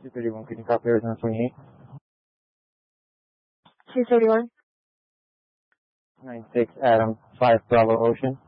231, can you copy Arizona 28? 231. 96 Adam 5 Bravo Ocean.